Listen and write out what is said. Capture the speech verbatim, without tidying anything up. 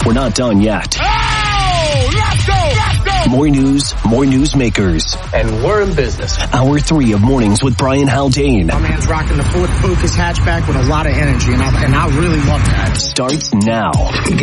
we're not done yet. Oh, let's go, let's go. More news, more newsmakers. And we're in business. Hour three of Mornings with Brian Haldane. My man's rocking the Ford Focus hatchback with a lot of energy, and I, and I really love that. Starts now.